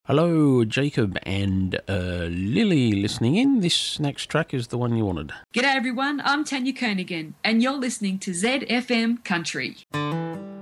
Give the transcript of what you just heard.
Hello, Jacob and Lily listening in. This next track is the one you wanted. G'day everyone, I'm Tanya Koenigan and you're listening to ZFM Country.